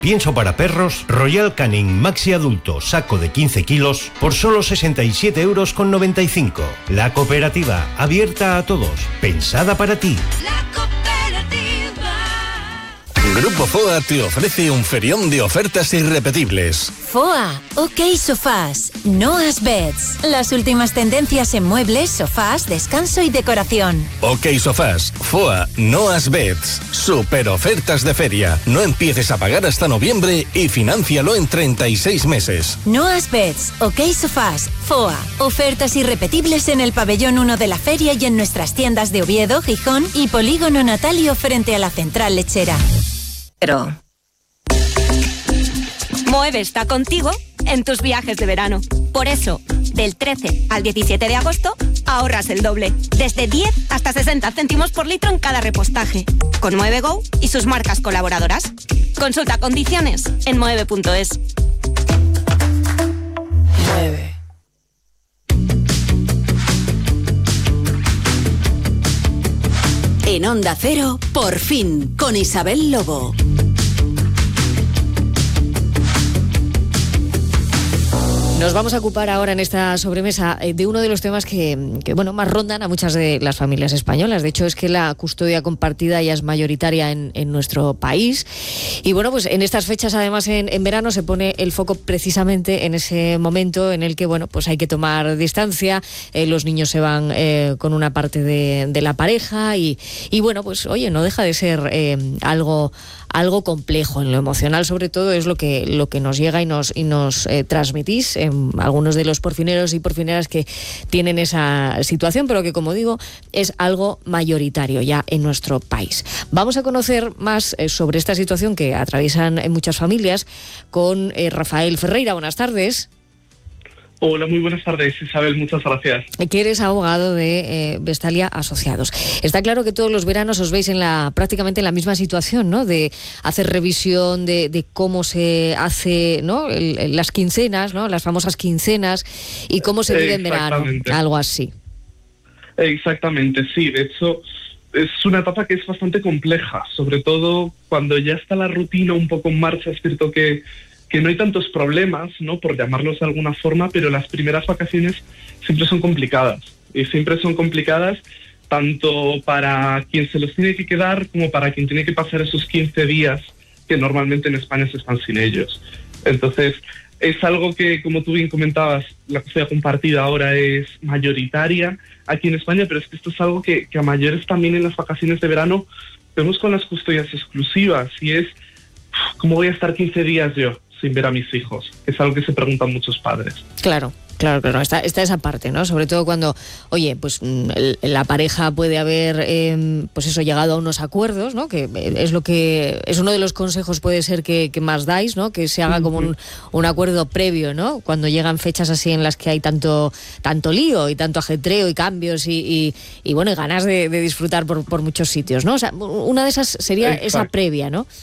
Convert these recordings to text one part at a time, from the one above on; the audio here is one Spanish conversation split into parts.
Pienso para perros, Royal Canin Maxi Adulto, saco de 15 kilos, por solo 67,95 €. La cooperativa, abierta a todos, pensada para ti. Grupo FOA te ofrece un ferión de ofertas irrepetibles. FOA, OK Sofás, Noah's Beds. Las últimas tendencias en muebles, sofás, descanso y decoración. OK Sofás, FOA, Noah's Beds. Super ofertas de feria. No empieces a pagar hasta noviembre y financialo en 36 meses. Noah's Beds, OK Sofás, FOA. Ofertas irrepetibles en el pabellón 1 de la feria y en nuestras tiendas de Oviedo, Gijón y Polígono Natalio frente a la central lechera. Pero Moeve está contigo en tus viajes de verano. Por eso, del 13 al 17 de agosto, ahorras el doble. Desde 10 hasta 60 céntimos por litro en cada repostaje. Con Moeve Go y sus marcas colaboradoras. Consulta condiciones en moeve.es. Moeve. En Onda Cero, por fin, con Isabel Lobo. Nos vamos a ocupar ahora en esta sobremesa de uno de los temas que bueno, más rondan a muchas de las familias españolas. De hecho, es que la custodia compartida ya es mayoritaria en nuestro país. Y bueno, pues en estas fechas, además en verano, se pone el foco precisamente en ese momento en el que, bueno, pues hay que tomar distancia, los niños se van con una parte de la pareja y bueno, pues oye, no deja de ser algo complejo en lo emocional, sobre todo es lo que nos llega y nos transmitís en algunos de los porfineros y porfineras que tienen esa situación, pero que, como digo, es algo mayoritario ya en nuestro país. Vamos a conocer más sobre esta situación que atraviesan muchas familias con Rafael Ferreira. Buenas tardes. Hola, muy buenas tardes, Isabel, muchas gracias. Que eres abogado de Vestalia Asociados. Está claro que todos los veranos os veis prácticamente en la misma situación, ¿no? De hacer revisión de cómo se hace, ¿no? Las quincenas, ¿no? Las famosas quincenas y cómo se vive en verano, algo así. Exactamente, sí. De hecho, es una etapa que es bastante compleja, sobre todo cuando ya está la rutina un poco en marcha. Es cierto que no hay tantos problemas, ¿no?, por llamarlos de alguna forma, pero las primeras vacaciones siempre son complicadas. Y siempre son complicadas tanto para quien se los tiene que quedar como para quien tiene que pasar esos 15 días que normalmente en España se están sin ellos. Entonces, es algo que, como tú bien comentabas, la custodia compartida ahora es mayoritaria aquí en España, pero es que esto es algo que a mayores también en las vacaciones de verano vemos con las custodias exclusivas, y es, ¿cómo voy a estar 15 días yo sin ver a mis hijos? Es algo que se preguntan muchos padres. Claro. Está esa parte, ¿no? Sobre todo cuando, oye, pues la pareja puede haber, pues eso, llegado a unos acuerdos, ¿no? Que es uno de los consejos, puede ser que más dais, ¿no? Que se haga como un acuerdo previo, ¿no? Cuando llegan fechas así en las que hay tanto lío y tanto ajetreo y cambios y bueno, y ganas de disfrutar por muchos sitios, ¿no? O sea, una de esas sería esa previa, ¿no?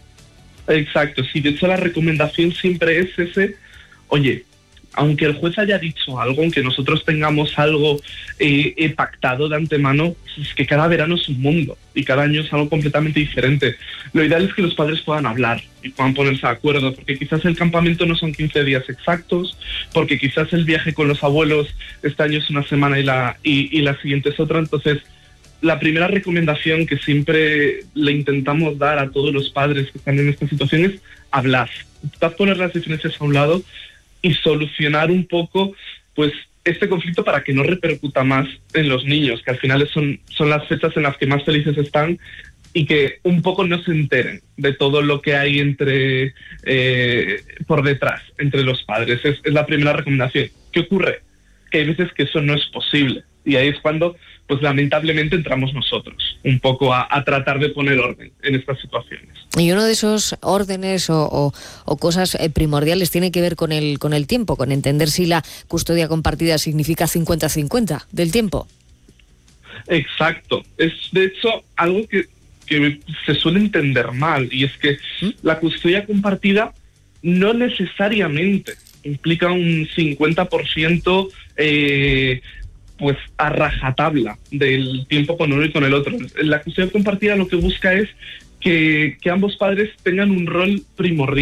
Exacto, sí. De hecho, la recomendación siempre es oye, aunque el juez haya dicho algo, aunque nosotros tengamos algo pactado de antemano, es que cada verano es un mundo y cada año es algo completamente diferente. Lo ideal es que los padres puedan hablar y puedan ponerse de acuerdo, porque quizás el campamento no son 15 días exactos, porque quizás el viaje con los abuelos este año es una semana y la siguiente es otra. Entonces, la primera recomendación que siempre le intentamos dar a todos los padres que están en esta situación es hablar, poner las diferencias a un lado y solucionar un poco, pues, este conflicto para que no repercuta más en los niños, que al final son las fechas en las que más felices están, y que un poco no se enteren de todo lo que hay por detrás, entre los padres. Es la primera recomendación. ¿Qué ocurre? Que hay veces que eso no es posible, y ahí es cuando, pues, lamentablemente entramos nosotros un poco a tratar de poner orden en estas situaciones. Y uno de esos órdenes o cosas primordiales tiene que ver con el tiempo, con entender si la custodia compartida significa 50-50 del tiempo. Exacto. Es, de hecho, algo que se suele entender mal, y es que la custodia compartida no necesariamente implica un 50% pues a rajatabla del tiempo con uno y con el otro. La custodia compartida lo que busca es que ambos padres tengan un rol primordial.